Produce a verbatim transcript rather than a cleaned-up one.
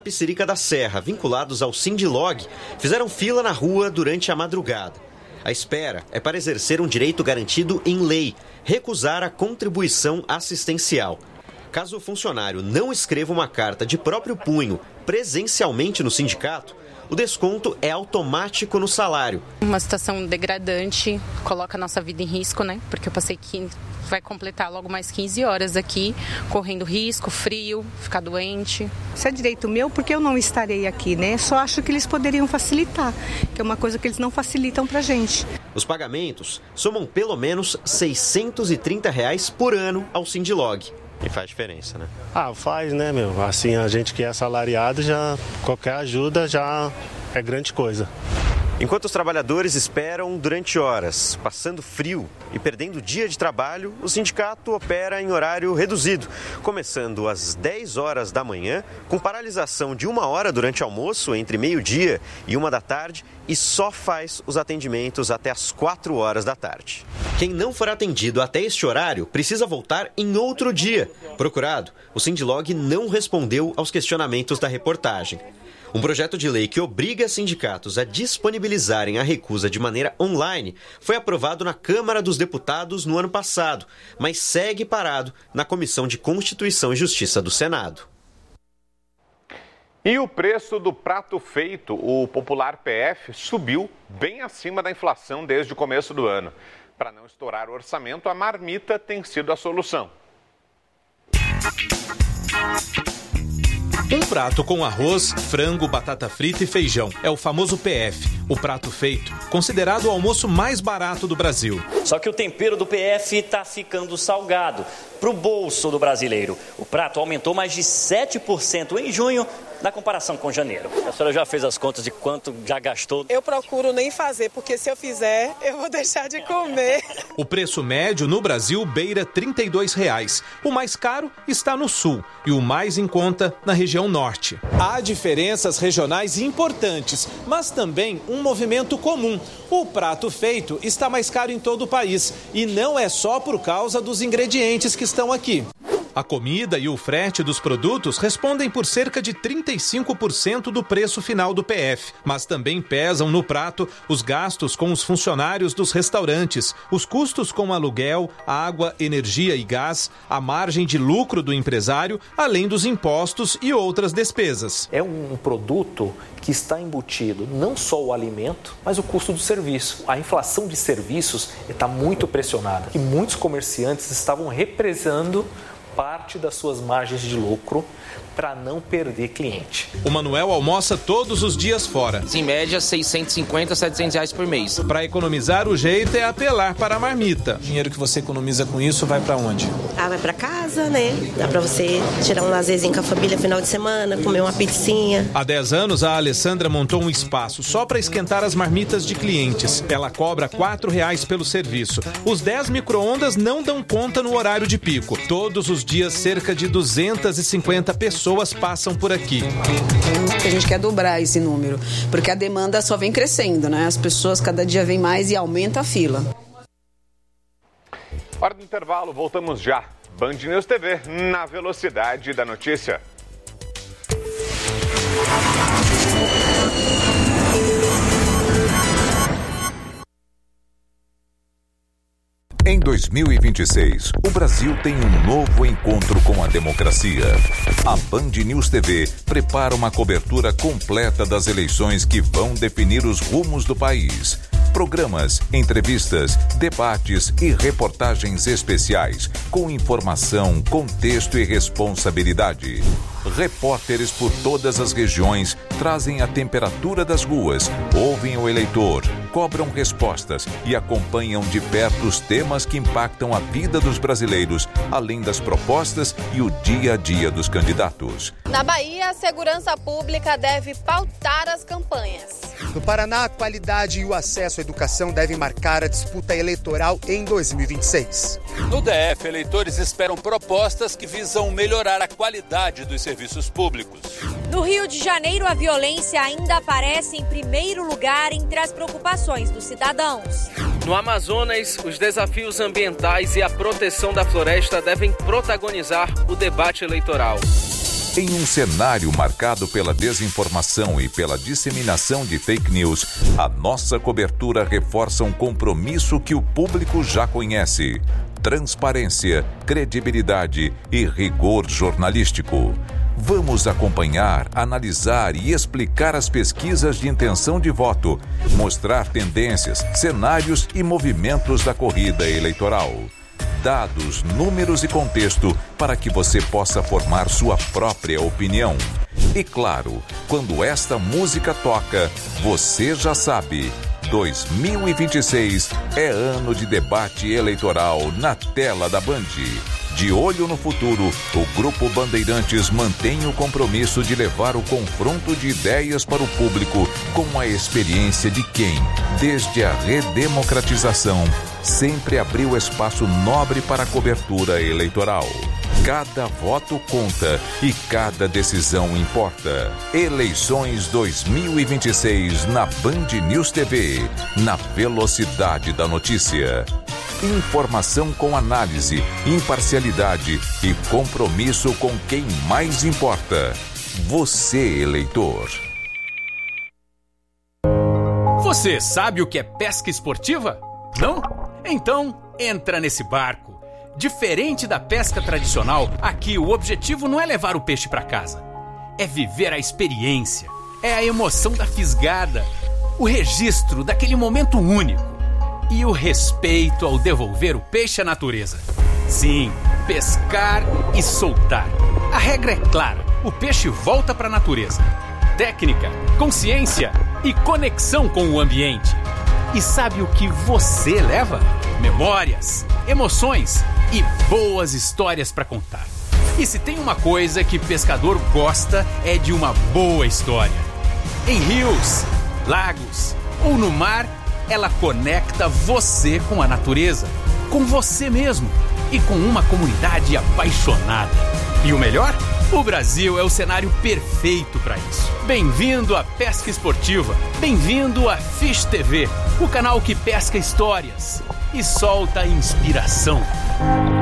Pissirica da Serra, vinculados ao Sindilog, fizeram fila na rua durante a madrugada. A espera é para exercer um direito garantido em lei, recusar a contribuição assistencial. Caso o funcionário não escreva uma carta de próprio punho presencialmente no sindicato, o desconto é automático no salário. Uma situação degradante, coloca a nossa vida em risco, né? Porque eu passei que vai completar logo mais quinze horas aqui, correndo risco, frio, ficar doente. Isso é direito meu porque eu não estarei aqui, né? Só acho que eles poderiam facilitar, que é uma coisa que eles não facilitam pra gente. Os pagamentos somam pelo menos seiscentos e trinta reais por ano ao Sindilog. E faz diferença, né? Ah, faz, né, meu? Assim, a gente que é assalariado, já qualquer ajuda já é grande coisa. Enquanto os trabalhadores esperam durante horas, passando frio e perdendo o dia de trabalho, o sindicato opera em horário reduzido, começando às dez horas da manhã, com paralisação de uma hora durante o almoço, entre meio-dia e uma da tarde, e só faz os atendimentos até às quatro horas da tarde. Quem não for atendido até este horário precisa voltar em outro dia. Procurado, o Sindilog não respondeu aos questionamentos da reportagem. Um projeto de lei que obriga sindicatos a disponibilizarem a recusa de maneira online foi aprovado na Câmara dos Deputados no ano passado, mas segue parado na Comissão de Constituição e Justiça do Senado. E o preço do prato feito, o popular P F, subiu bem acima da inflação desde o começo do ano. Para não estourar o orçamento, a marmita tem sido a solução. Um prato com arroz, frango, batata frita e feijão. É o famoso P F, o prato feito, considerado o almoço mais barato do Brasil. Só que o tempero do P F está ficando salgado para o bolso do brasileiro. O prato aumentou mais de sete por cento em junho, na comparação com janeiro. A senhora já fez as contas de quanto já gastou? Eu procuro nem fazer, porque se eu fizer, eu vou deixar de comer. O preço médio no Brasil beira trinta e dois reais. O mais caro está no sul e o mais em conta na região norte. Há diferenças regionais importantes, mas também um movimento comum. O prato feito está mais caro em todo o país e não é só por causa dos ingredientes que estão aqui. A comida e o frete dos produtos respondem por cerca de trinta e cinco por cento do preço final do P F, mas também pesam no prato os gastos com os funcionários dos restaurantes, os custos com aluguel, água, energia e gás, a margem de lucro do empresário, além dos impostos e outras despesas. É um produto que está embutido não só o alimento, mas o custo do serviço. A inflação de serviços está muito pressionada e muitos comerciantes estavam represando parte das suas margens de lucro para não perder cliente. O Manuel almoça todos os dias fora. Em média, seiscentos e cinquenta, setecentos reais por mês. Para economizar, o jeito é apelar para a marmita. O dinheiro que você economiza com isso vai para onde? Ah, vai para casa, né? Dá para você tirar um lazerzinho com a família final de semana, comer uma pizzinha. Há dez anos, a Alessandra montou um espaço só para esquentar as marmitas de clientes. Ela cobra quatro reais pelo serviço. Os dez micro-ondas não dão conta no horário de pico. Todos os dias, cerca de duzentas e cinquenta pessoas passam por aqui. A gente quer dobrar esse número, porque a demanda só vem crescendo, né? As pessoas cada dia vêm mais e aumenta a fila. Hora do intervalo, voltamos já. Band News T V, na velocidade da notícia. Em dois mil e vinte e seis, o Brasil tem um novo encontro com a democracia. A Band News T V prepara uma cobertura completa das eleições que vão definir os rumos do país. Programas, entrevistas, debates e reportagens especiais com informação, contexto e responsabilidade. Repórteres por todas as regiões trazem a temperatura das ruas, ouvem o eleitor, cobram respostas e acompanham de perto os temas que impactam a vida dos brasileiros, além das propostas e o dia a dia dos candidatos. Na Bahia, a segurança pública deve pautar as campanhas. No Paraná, a qualidade e o acesso à educação devem marcar a disputa eleitoral em dois mil e vinte e seis. No D F, eleitores esperam propostas que visam melhorar a qualidade dos serviços públicos. No Rio de Janeiro, a violência ainda aparece em primeiro lugar entre as preocupações dos cidadãos. No Amazonas, os desafios ambientais e a proteção da floresta devem protagonizar o debate eleitoral. Em um cenário marcado pela desinformação e pela disseminação de fake news, a nossa cobertura reforça um compromisso que o público já conhece: transparência, credibilidade e rigor jornalístico. Vamos acompanhar, analisar e explicar as pesquisas de intenção de voto, mostrar tendências, cenários e movimentos da corrida eleitoral. Dados, números e contexto para que você possa formar sua própria opinião. E claro, quando esta música toca, você já sabe, dois mil e vinte e seis é ano de debate eleitoral na tela da Band. De olho no futuro, o Grupo Bandeirantes mantém o compromisso de levar o confronto de ideias para o público com a experiência de quem, desde a redemocratização, sempre abriu espaço nobre para a cobertura eleitoral. Cada voto conta e cada decisão importa. Eleições dois mil e vinte e seis na Band News T V, na velocidade da notícia. Informação com análise, imparcialidade e compromisso com quem mais importa. Você, eleitor. Você sabe o que é pesca esportiva? Não? Então, entra nesse barco. Diferente da pesca tradicional, aqui o objetivo não é levar o peixe para casa. É viver a experiência. É a emoção da fisgada. O registro daquele momento único. E o respeito ao devolver o peixe à natureza. Sim, pescar e soltar. A regra é clara. O peixe volta para a natureza. Técnica, consciência e conexão com o ambiente. E sabe o que você leva? Memórias, emoções e boas histórias para contar. E se tem uma coisa que pescador gosta, é de uma boa história. Em rios, lagos ou no mar, ela conecta você com a natureza, com você mesmo e com uma comunidade apaixonada. E o melhor? O Brasil é o cenário perfeito para isso. Bem-vindo à Pesca Esportiva. Bem-vindo à Fish T V, o canal que pesca histórias e solta inspiração.